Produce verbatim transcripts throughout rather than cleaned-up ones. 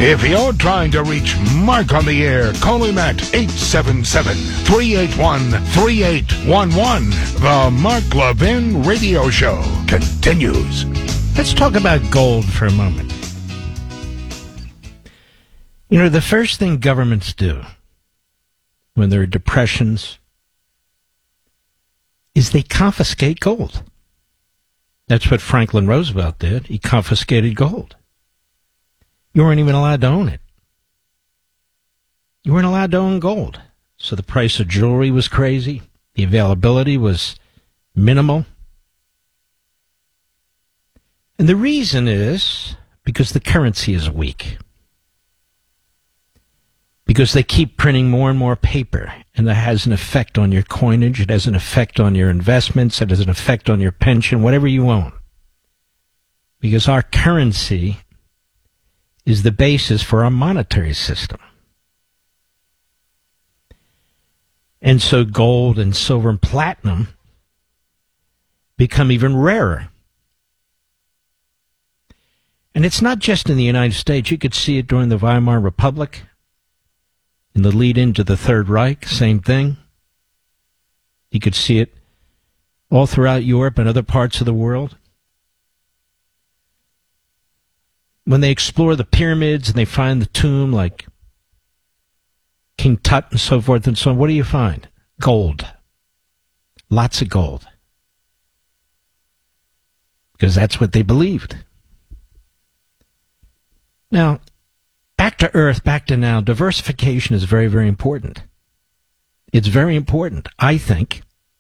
If you're trying to reach Mark on the air, call him at eight seven seven, three eight one, three eight one one. The Mark Levin Radio Show continues. Let's talk about gold for a moment. You know, the first thing governments do when there are depressions is they confiscate gold. That's what Franklin Roosevelt did. He confiscated gold. You weren't even allowed to own it. You weren't allowed to own gold. So the price of jewelry was crazy. The availability was minimal. And the reason is because the currency is weak. Because they keep printing more and more paper, and that has an effect on your coinage, it has an effect on your investments, it has an effect on your pension, whatever you own. Because our currency is the basis for our monetary system. And so gold and silver and platinum become even rarer. And it's not just in the United States. You could see it during the Weimar Republic. In the lead into the Third Reich, same thing. You could see it all throughout Europe and other parts of the world. When they explore the pyramids and they find the tomb like King Tut and so forth and so on, what do you find? Gold. Lots of gold. Because that's what they believed. Now, back to earth, back to now, diversification is very, very important. It's very important, I think,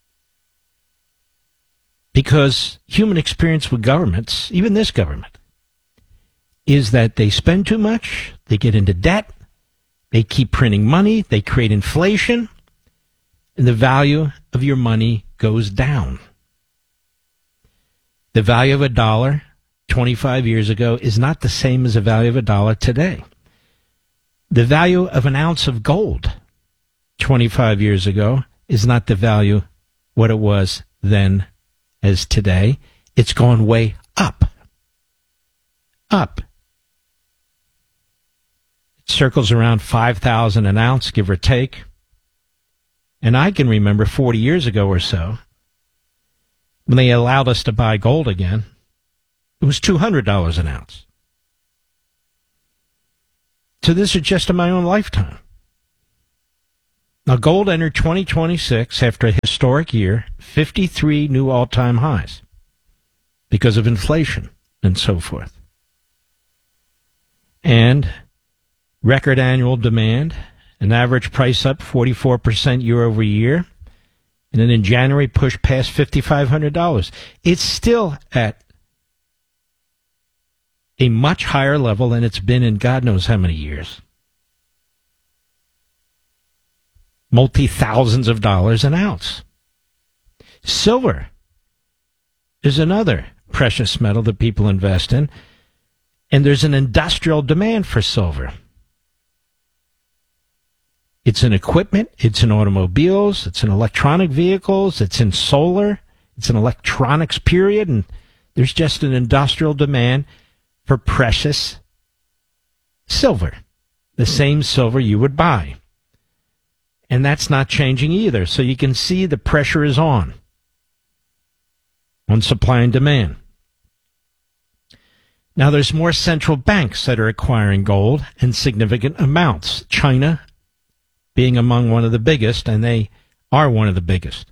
because human experience with governments, even this government, is that they spend too much, they get into debt, they keep printing money, they create inflation, and the value of your money goes down. The value of a dollar twenty-five years ago is not the same as the value of a dollar today. The value of an ounce of gold twenty-five years ago is not the value what it was then as today. It's gone way up. Up. It circles around five thousand an ounce, give or take. And I can remember forty years ago or so, when they allowed us to buy gold again, it was two hundred dollars an ounce. So this is just in my own lifetime. Now, gold entered twenty twenty-six after a historic year, fifty-three new all-time highs because of inflation and so forth. And record annual demand, an average price up forty-four percent year over year, and then in January pushed past five thousand five hundred dollars. It's still at a much higher level than it's been in God knows how many years. Multi-thousands of dollars an ounce. Silver is another precious metal that people invest in, and there's an industrial demand for silver. It's in equipment, it's in automobiles, it's in electronic vehicles, it's in solar, it's in electronics, period, and there's just an industrial demand for precious silver, the same silver you would buy. And that's not changing either. So you can see the pressure is on, on supply and demand. Now there's more central banks that are acquiring gold in significant amounts. China being among one of the biggest, and they are one of the biggest.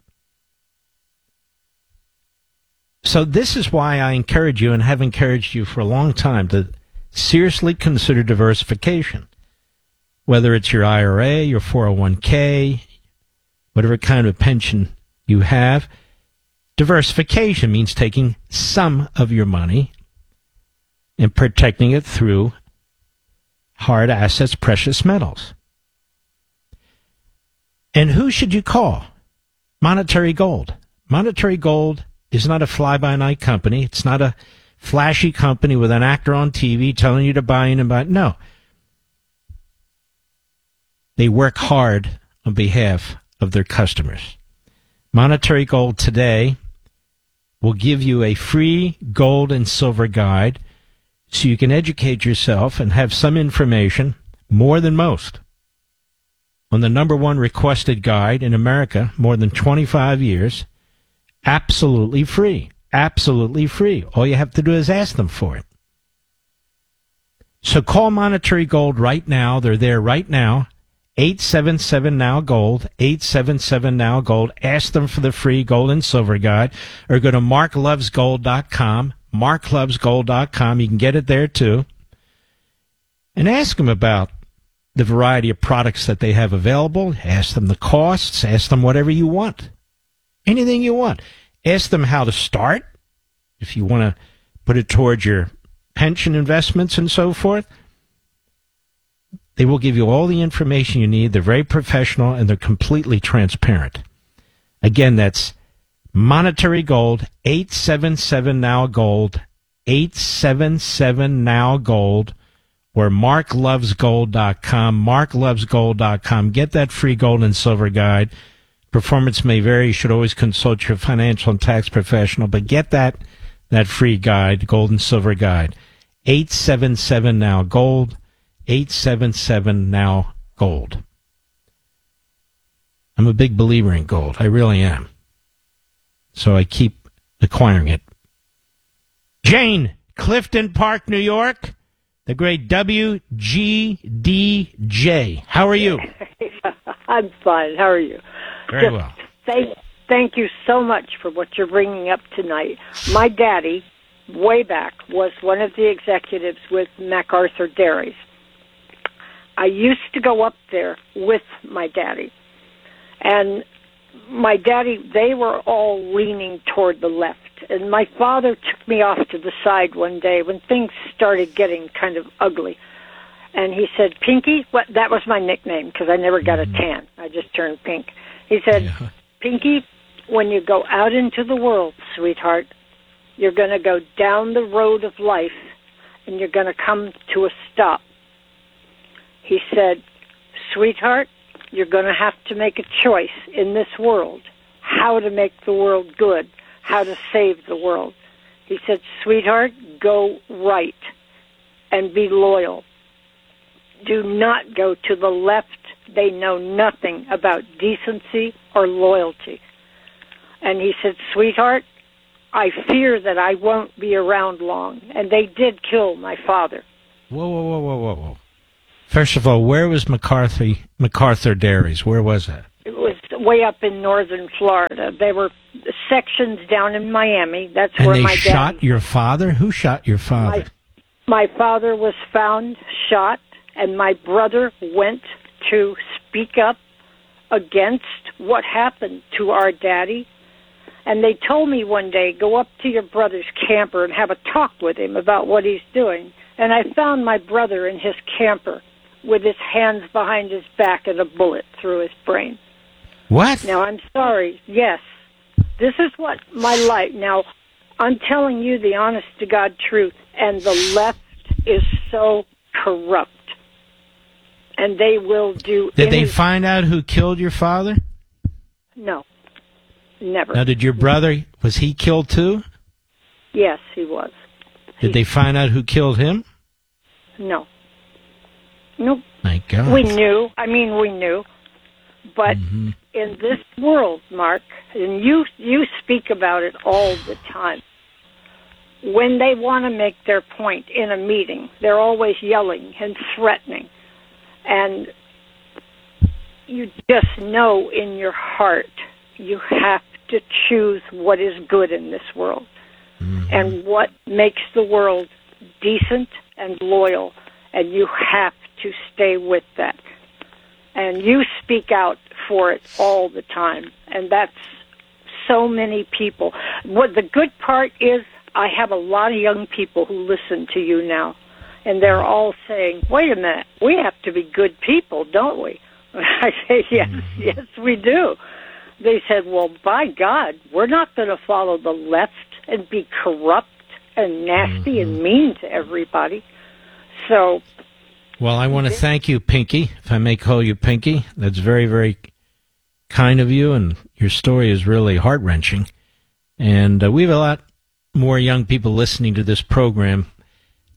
So this is why I encourage you, and have encouraged you for a long time, to seriously consider diversification. Whether it's your I R A, your four oh one k, whatever kind of pension you have, diversification means taking some of your money and protecting it through hard assets, precious metals. And who should you call? Monetary Gold. Monetary Gold is not a fly-by-night company. It's not a flashy company with an actor on T V telling you to buy in and buy. No. They work hard on behalf of their customers. Monetary Gold today will give you a free gold and silver guide so you can educate yourself and have some information, more than most, on the number one requested guide in America, more than twenty-five years, absolutely free. Absolutely free. All you have to do is ask them for it. So call Monetary Gold right now. They're there right now. eight seven seven now gold, eight seven seven now gold. Ask them for the free gold and silver guide, or go to mark loves gold dot com, mark loves gold dot com. You can get it there too. And ask them about the variety of products that they have available. Ask them the costs. Ask them whatever you want. Anything you want. Ask them how to start, if you want to put it towards your pension investments and so forth. They will give you all the information you need. They're very professional, and they're completely transparent. Again, that's Monetary Gold, eight seven seven now gold, eight seven seven now gold, or mark loves gold dot com, mark loves gold dot com. Get that free gold and silver guide. Performance may vary. You should always consult your financial and tax professional, but get that that free guide, gold and silver guide. eight seven seven now gold, eight seven seven now gold. I'm a big believer in gold. I really am. So I keep acquiring it. Jane, Clifton Park, New York, the great W G D J. How are you? I'm fine. How are you? Very Just well. Thank, thank you so much for what you're bringing up tonight. My daddy, way back, was one of the executives with MacArthur Dairies. I used to go up there with my daddy. And my daddy, they were all leaning toward the left. And my father took me off to the side one day when things started getting kind of ugly. And he said, Pinky, what, that was my nickname because I never got a tan. I just turned pink. He said, yeah. Pinky, when you go out into the world, sweetheart, you're going to go down the road of life and you're going to come to a stop. He said, sweetheart, you're going to have to make a choice in this world, how to make the world good, how to save the world. He said, sweetheart, go right and be loyal. Do not go to the left. They know nothing about decency or loyalty. And he said, sweetheart, I fear that I won't be around long. And they did kill my father. Whoa, whoa, whoa, whoa, whoa, whoa. First of all, where was MacArthur, MacArthur Dairies? Where was that? It was way up in northern Florida. There were sections down in Miami. That's and where they my dad... shot your father? Who shot your father? My, my father was found shot, and my brother went to speak up against what happened to our daddy. And they told me one day, go up to your brother's camper and have a talk with him about what he's doing. And I found my brother in his camper with his hands behind his back and a bullet through his brain. What? Now, I'm sorry. Yes. This is what my life... Now, I'm telling you the honest-to-God truth, and the left is so corrupt. And they will do... Did any... they find out who killed your father? No. Never. Now, did your brother... Was he killed too? Yes, he was. Did he... they find out who killed him? No. Nope. My God. We knew. I mean, we knew. But mm-hmm. in this world, Mark, and you you speak about it all the time, when they want to make their point in a meeting, they're always yelling and threatening. And you just know in your heart you have to choose what is good in this world mm-hmm. and what makes the world decent and loyal. And you have to stay with that. And you speak out for it all the time. And that's so many people. What the good part is, I have a lot of young people who listen to you now. And they're all saying, wait a minute, we have to be good people, don't we? I say, yes, yes, we do. They said, well, by God, we're not going to follow the left and be corrupt and nasty mm-hmm. and mean to everybody. So... Well, I want to thank you, Pinky, if I may call you Pinky. That's very, very kind of you, and your story is really heart-wrenching. And uh, we have a lot more young people listening to this program.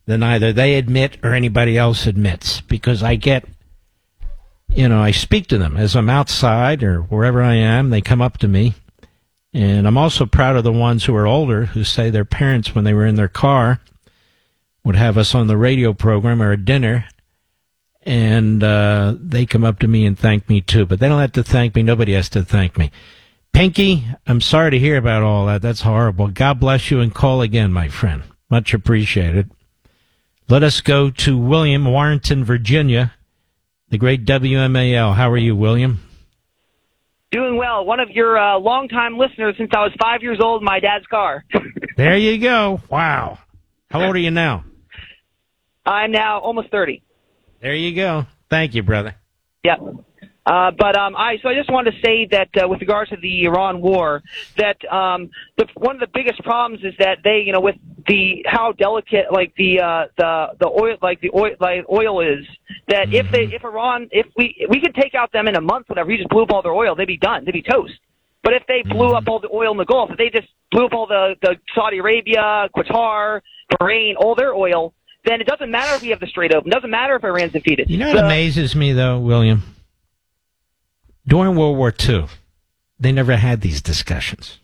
than either they admit or anybody else admits, because I get, you know, I speak to them as I'm outside or wherever I am. They come up to me. And I'm also proud of the ones who are older who say their parents, when they were in their car, would have us on the radio program or a dinner, and uh, they come up to me and thank me too. But they don't have to thank me. Nobody has to thank me. Pinky, I'm sorry to hear about all that. That's horrible. God bless you, and call again, my friend. Much appreciated. Let us go to William, Warrenton, Virginia, the great W M A L. How are you, William? Doing well. One of your uh, longtime listeners since I was five years old in my dad's car. There you go. Wow. How old are you now? I'm now almost thirty. There you go. Thank you, brother. Yep. Uh, but um, I so I just wanted to say that uh, with regards to the Iran war, that um, the, one of the biggest problems is that they, you know, with the how delicate like the uh, the the oil like the oil like oil is, that mm-hmm. if they if Iran if we we could take out them in a month, whatever, you just blew up all their oil, they'd be done, they'd be toast. But if they blew mm-hmm. up all the oil in the Gulf, if they just blew up all the, the Saudi Arabia, Qatar, Bahrain, all their oil, then it doesn't matter if we have the Strait open. It doesn't matter if Iran's defeated. You know what so, amazes me, though, William? During World War Two, they never had these discussions.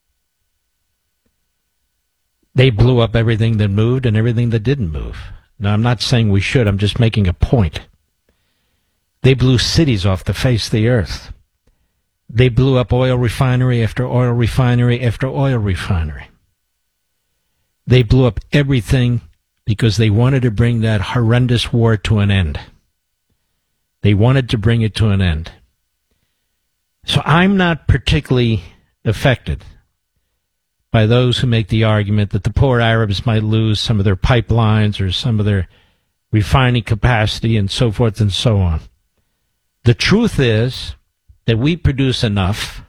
They blew up everything that moved and everything that didn't move. Now, I'm not saying we should. I'm just making a point. They blew cities off the face of the earth. They blew up oil refinery after oil refinery after oil refinery. They blew up everything because they wanted to bring that horrendous war to an end. They wanted to bring it to an end. So I'm not particularly affected by those who make the argument that the poor Arabs might lose some of their pipelines or some of their refining capacity and so forth and so on. The truth is that we produce enough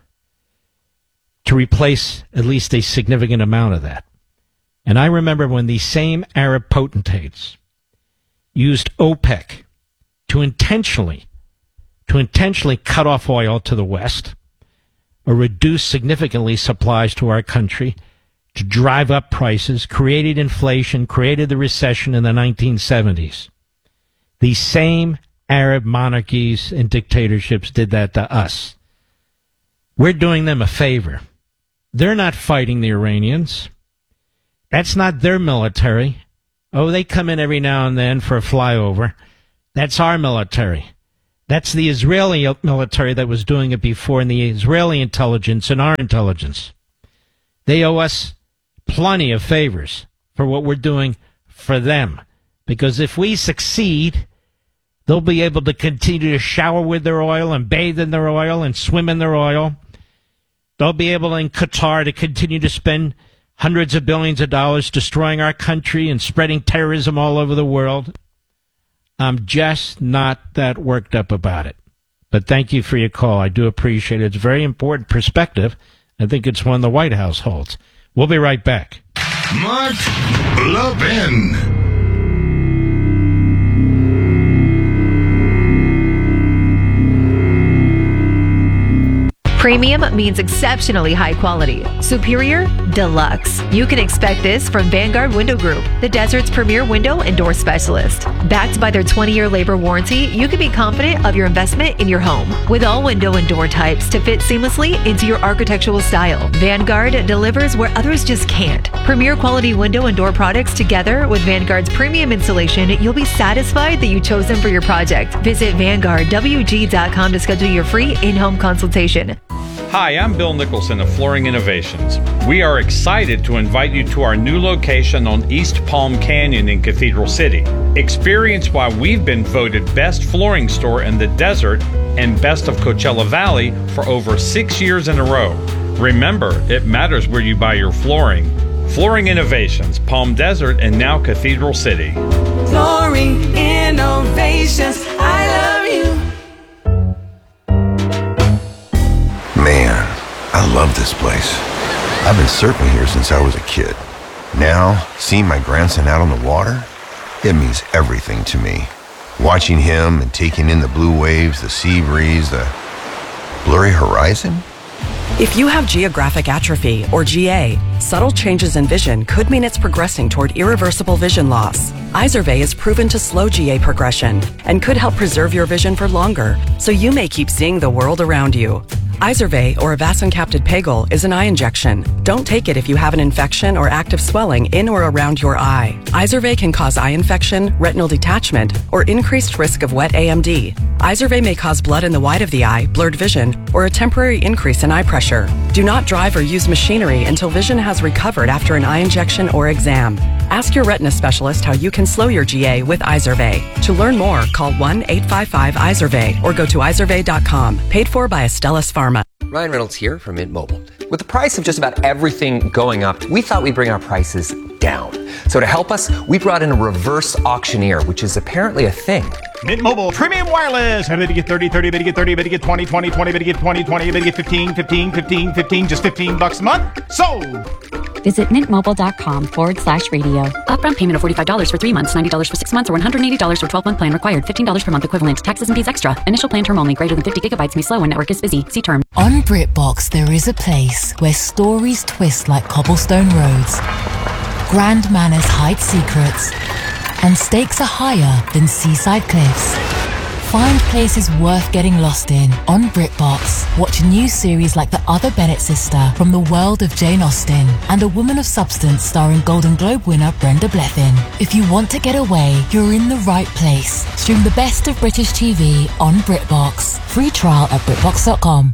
to replace at least a significant amount of that. And I remember when these same Arab potentates used OPEC to intentionally to intentionally cut off oil to the West or reduce significantly supplies to our country to drive up prices, created inflation, created the recession in the nineteen seventies. These same Arab monarchies and dictatorships did that to us. We're doing them a favor. They're not fighting the Iranians. That's not their military. Oh, they come in every now and then for a flyover. That's our military. That's the Israeli military that was doing it before, and the Israeli intelligence and our intelligence. They owe us plenty of favors for what we're doing for them. Because if we succeed, they'll be able to continue to shower with their oil and bathe in their oil and swim in their oil. They'll be able in Qatar to continue to spend hundreds of billions of dollars destroying our country and spreading terrorism all over the world. I'm just not that worked up about it. But thank you for your call. I do appreciate it. It's a very important perspective. I think it's one the White House holds. We'll be right back. Mark Levin. Premium means exceptionally high quality. Superior, deluxe. You can expect this from Vanguard Window Group, the desert's premier window and door specialist. Backed by their twenty-year labor warranty, you can be confident of your investment in your home. With all window and door types to fit seamlessly into your architectural style, Vanguard delivers where others just can't. Premier quality window and door products together with Vanguard's premium insulation, you'll be satisfied that you chose them for your project. Visit Vanguard W G dot com to schedule your free in-home consultation. Hi, I'm Bill Nicholson of Flooring Innovations. We are excited to invite you to our new location on East Palm Canyon in Cathedral City. Experience why we've been voted best flooring store in the desert and best of Coachella Valley for over six years in a row. Remember, it matters where you buy your flooring. Flooring Innovations, Palm Desert, and now Cathedral City. Flooring Innovations, I love you. Man, I love this place. I've been surfing here since I was a kid. Now, seeing my grandson out on the water, it means everything to me. Watching him and taking in the blue waves, the sea breeze, the blurry horizon, If you have geographic atrophy, or G A, subtle changes in vision could mean it's progressing toward irreversible vision loss. Izervay is proven to slow G A progression and could help preserve your vision for longer, so you may keep seeing the world around you. Izervay, or avacincaptad pegol, is an eye injection. Don't take it if you have an infection or active swelling in or around your eye. Izervay can cause eye infection, retinal detachment, or increased risk of wet A M D. Izervay may cause blood in the white of the eye, blurred vision, or a temporary increase in eye pressure. Do not drive or use machinery until vision has recovered after an eye injection or exam. Ask your retina specialist how you can slow your G A with Izervay. To learn more, call one eight five five Izervay or go to izervay dot com. Paid for by Astellas Pharma. Ryan Reynolds here from Mint Mobile. With the price of just about everything going up, we thought we'd bring our prices down. So to help us, we brought in a reverse auctioneer, which is apparently a thing. Mint Mobile Premium Wireless. How to get thirty, thirty, to get thirty, to get twenty, twenty, twenty, to get twenty, twenty, to get fifteen, fifteen, fifteen, fifteen, just fifteen bucks a month? Sold! Visit mintmobile.com forward slash radio. Upfront payment of forty-five dollars for three months, ninety dollars for six months, or one hundred eighty dollars for twelve-month plan required. fifteen dollars per month equivalent. Taxes and fees extra. Initial plan term only. Greater than fifty gigabytes may slow when network is busy. See term. On BritBox, there is a place where stories twist like cobblestone roads, grand manners hide secrets, and stakes are higher than seaside cliffs. Find places worth getting lost in on BritBox. Watch new series like The Other Bennett Sister from the world of Jane Austen and A Woman of Substance starring Golden Globe winner Brenda Blethyn. If you want to get away, you're in the right place. Stream the best of British T V on BritBox. Free trial at BritBox dot com.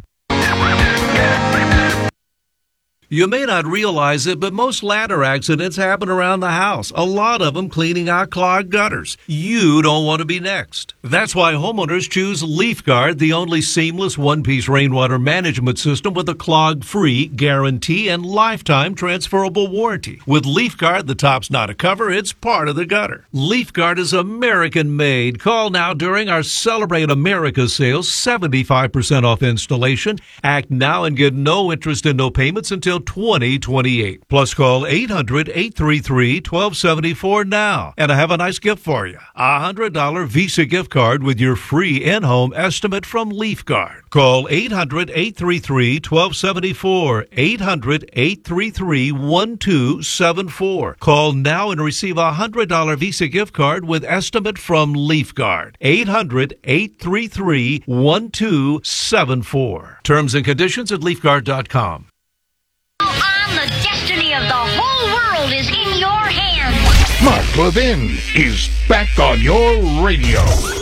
You may not realize it, but most ladder accidents happen around the house. A lot of them cleaning out clogged gutters. You don't want to be next. That's why homeowners choose LeafGuard, the only seamless one-piece rainwater management system with a clog-free guarantee and lifetime transferable warranty. With LeafGuard, the top's not a cover, it's part of the gutter. LeafGuard is American-made. Call now during our Celebrate America sales, seventy-five percent off installation. Act now and get no interest and no payments until twenty twenty-eight. Plus call eight hundred, eight three three, one two seven four now. And I have a nice gift for you. A one hundred dollars Visa gift card with your free in-home estimate from LeafGuard. Call eight hundred, eight three three, one two seven four. eight hundred, eight three three, one two seven four. Call now and receive a one hundred dollars Visa gift card with estimate from LeafGuard. eight hundred, eight three three, one two seven four. Terms and conditions at leafguard dot com. The destiny of the whole world is in your hands. Mark Levin is back on your radio.